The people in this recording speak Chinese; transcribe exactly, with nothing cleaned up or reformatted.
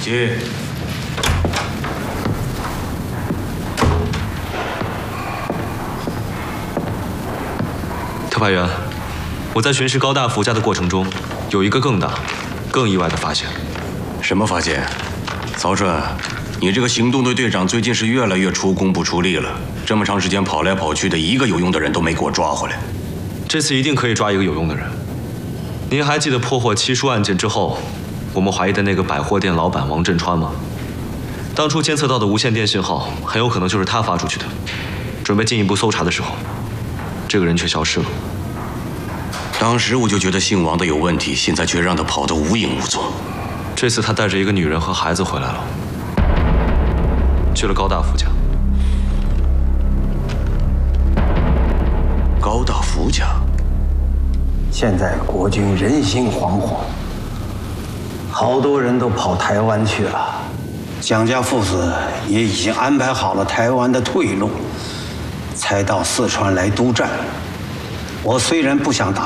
进。 特派员，我在巡视高大福家的过程中，有一个更大、更意外的发现。 什么发现？曹顺，你这个行动队队长最近是越来越出工不出力了。这么长时间跑来跑去的，一个有用的人都没给我抓回来。 这次一定可以抓一个有用的人。您还记得破获七叔案件之后，我们怀疑的那个百货店老板王振川吗？当初监测到的无线电信号，很有可能就是他发出去的。准备进一步搜查的时候，这个人却消失了。 当时我就觉得姓王的有问题，现在却让他跑得无影无踪。 这次他带着一个女人和孩子回来了，去了高大福家。 高大福家。 现在国军人心惶惶，好多人都跑台湾去了。蒋家父子也已经安排好了台湾的退路，才到四川来督战。我虽然不想打